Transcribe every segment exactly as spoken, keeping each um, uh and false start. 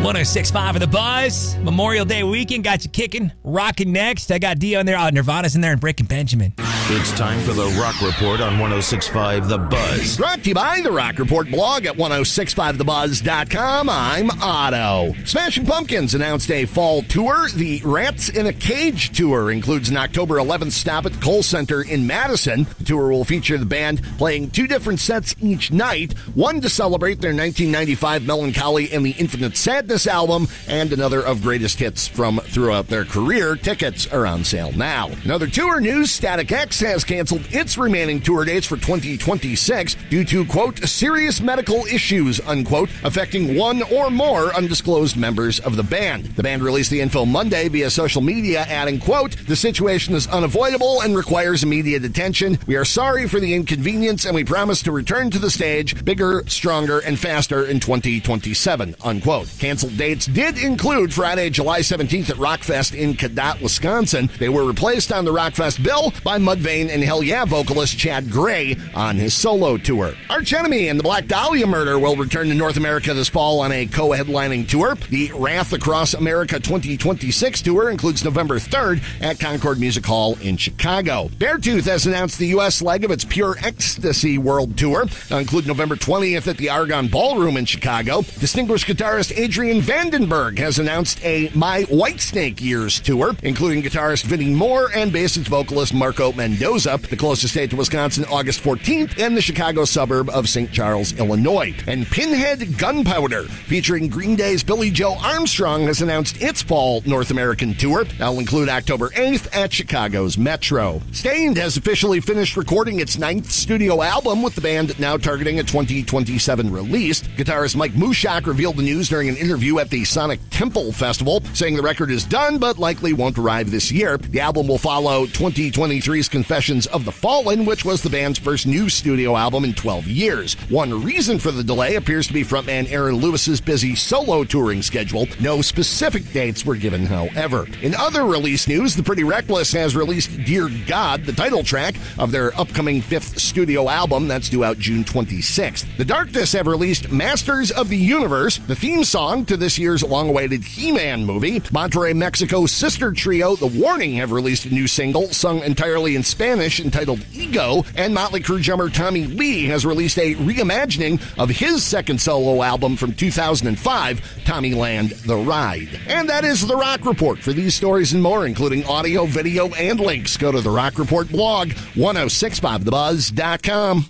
one oh six point five of The Buzz. Memorial Day weekend got you kicking, rocking next. I got Dio in there. Oh, Nirvana's in there and Breaking Benjamin. It's time for the Rock Report on one oh six point five The Buzz. Brought to you by the Rock Report blog at ten sixty-five the buzz dot com. I'm Otto. Smashing Pumpkins announced a fall tour. The Rats in a Cage tour includes an October eleventh stop at the Kohl Center in Madison. The tour will feature the band playing two different sets each night, one to celebrate their nineteen ninety-five Melancholy and the Infinite Sadness album, and another of greatest hits from throughout their career. Tickets are on sale now. Another tour news, Static X has canceled its remaining tour dates for twenty twenty-six due to, quote, serious medical issues, unquote, affecting one or more undisclosed members of the band. The band released the info Monday via social media, adding, quote, the situation is unavoidable and requires immediate attention. We are sorry for the inconvenience and we promise to return to the stage bigger, stronger, and faster in twenty twenty-seven, unquote. Canceled dates did include Friday, July seventeenth at Rockfest in Cadott, Wisconsin. They were replaced on the Rockfest bill by Mudvayne and Hell Yeah vocalist Chad Gray on his solo tour. Arch Enemy and the Black Dahlia Murder will return to North America this fall on a co-headlining tour. The Wrath Across America twenty twenty-six tour includes November third at Concord Music Hall in Chicago. Beartooth has announced the U S leg of its Pure Ecstasy World Tour. It'll include November twentieth at the Argonne Ballroom in Chicago. Distinguished guitarist Adrian Vandenberg has announced a My Whitesnake Years tour, including guitarist Vinnie Moore and bassist vocalist Marco Mendoza. The closest state to Wisconsin, August fourteenth, and the Chicago suburb of Saint Charles, Illinois. And Pinhead Gunpowder, featuring Green Day's Billy Joe Armstrong, has announced its fall North American tour. That'll include October eighth at Chicago's Metro. Stained has officially finished recording its ninth studio album, with the band now targeting a twenty twenty-seven release. Guitarist Mike Mushak revealed the news during an interview at the Sonic Temple Festival, saying the record is done but likely won't arrive this year. The album will follow twenty twenty-three's Confessions of the Fallen, which was the band's first new studio album in twelve years. One reason for the delay appears to be frontman Aaron Lewis's busy solo touring schedule. No specific dates were given, however. In other release news, The Pretty Reckless has released Dear God, the title track of their upcoming fifth studio album. That's due out June twenty-sixth. The Darkness have released Masters of the Universe, the theme song to this year's long-awaited He-Man movie. Monterrey, Mexico's sister trio, The Warning, have released a new single sung entirely in Spanish entitled Ego, and Motley Crue drummer Tommy Lee has released a reimagining of his second solo album from two thousand five, Tommyland The Ride. And that is The Rock Report. For these stories and more, including audio, video, and links, go to the Rock Report blog, ten sixty-five the buzz dot com.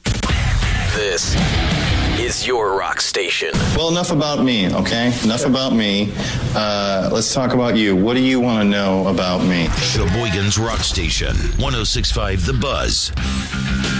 This is your rock station. Well, enough about me, okay? Enough about me. Uh, let's talk about you. What do you want to know about me? Sheboygan's Rock Station, ten sixty-five The Buzz.